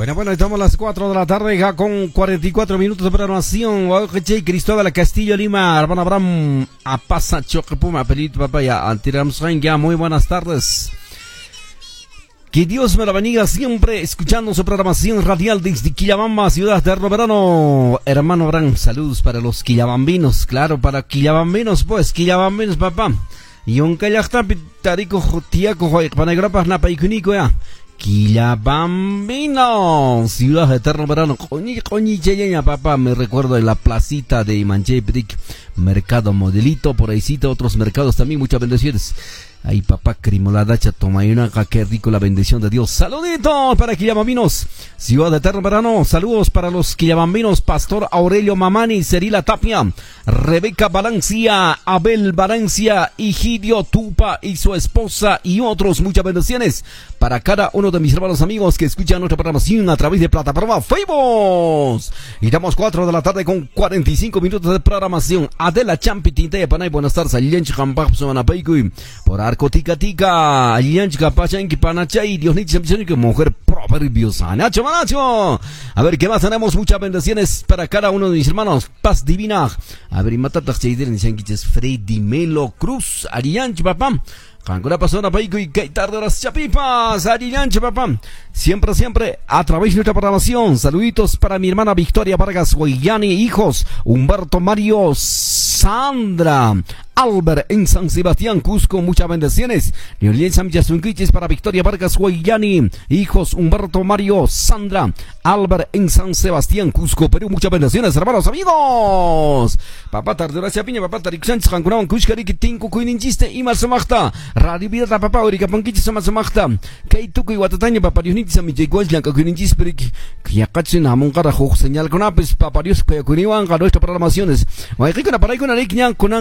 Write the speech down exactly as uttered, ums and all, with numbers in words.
Bueno, bueno, estamos a las cuatro de la tarde ya con cuarenta y cuatro minutos de programación. Cristóbal Castillo Lima, hermano Abraham, a pasa choquepuma, pelito papaya, antiramsrain ya, muy buenas tardes. Que Dios me la bendiga siempre escuchando su programación radial desde Quillabamba, ciudad de Verano. Hermano Abraham, saludos para los quillabambinos, claro, para quillabambinos, pues, quillabambinos, papá. Y un callacta pitarico jotiaco, panagrapas napaicunico ya. Quillabambino, ciudad de eterno verano. Coñi, coñi, cheña, papá, me recuerdo de la placita de Manchepric, mercado Modelito, por ahícita, otros mercados también, muchas bendiciones. Ay, papá, Crimoladacha, toma y una, qué rico la bendición de Dios. Saluditos para Quillabambinos, ciudad de eterno verano. Saludos para los Quillabambinos, Pastor Aurelio Mamani, Cerila Tapia, Rebeca Valencia, Abel Valencia, Higidio Tupa y su esposa y otros. Muchas bendiciones para cada uno de mis hermanos amigos que escuchan nuestra programación a través de plataforma Facebook. Y damos cuatro de la tarde con cuarenta y cinco minutos de programación. Adela Champi Tinte Panay, buenas tardes. Alianchi Jampap Somanapaiku, por Arco Tica Tica, Alianchi Capachanki Panachay, Dios ni que mujer proverbiosa. Nacho Manacho. A ver, ¿qué más tenemos? Muchas bendiciones para cada uno de mis hermanos. Paz divina. A ver, y matatas Chayder, Sanquiches Freddy Melo Cruz, Alianchi papá. Cancuna pasó paico y que tarde las chapipas, Arilanche papá. Siempre, siempre, a través de nuestra programación. Saluditos para mi hermana Victoria Vargas Guayani, hijos, Humberto Mario, Sandra, Albert en San Sebastián, Cusco, muchas bendiciones. Para Victoria Vargas Guayani, hijos, Humberto Mario, Sandra, Albert en San Sebastián, Cusco, Perú, muchas bendiciones, hermanos, amigos. Papá Tardura Chapiña, papá Tarik Sánchez, Cancunán, Cushkariki, Tinko, Kuininchiste, y Marzamachta, Radio Vida, papá, Orica Panquichis, Marzamachta, Keituku y Guatataña, papá Dionitis, a mi Jaguaslan, Kuininchis, Perik, Kiakatsin, Amonkara, señal con apes, papá Dios, Kuyakuniwan, a nuestras programaciones. Guayrico, Paraicuna, Rickñan,